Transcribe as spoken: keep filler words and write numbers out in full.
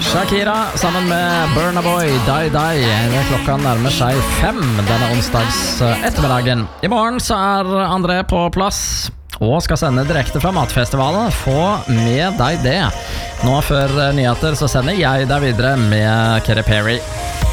Shakira sammen med Burna Boy, Die Die. Klokka nærmer seg fem denne onsdags ettermiddagen. I morgen så er André på plass og skal sende direkte fra Matfestivalen. Få med deg det. Nå før nyheter så sender jeg deg videre med Katy Perry.